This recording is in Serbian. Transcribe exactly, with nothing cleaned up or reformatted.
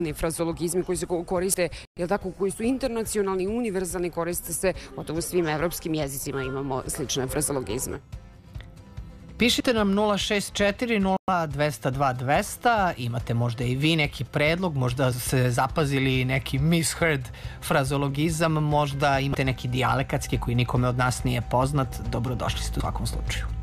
frazologizmi koji se koriste, jel tako, koji su internacionalni, univerzalni, koriste se gotovo svim evropskim jezicima, imamo slične frazologizme. Pišite nam nula šest četiri nula dve zero dva dve zero zero, imate možda i vi neki predlog, možda se zapazili neki misheard frazologizam, možda imate neki dijalekatski koji nikome od nas nije poznat, dobrodošli ste u svakom slučaju.